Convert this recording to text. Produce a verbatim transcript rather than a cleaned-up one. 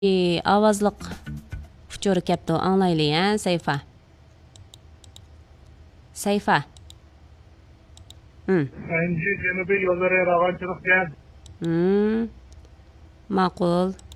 ovozliq uchori kapti anglaylik ha Sayfa. Sayfa. Hmm. Anji janubiy yo'llari rag'batchilik bilan. Hmm. Ma'qul.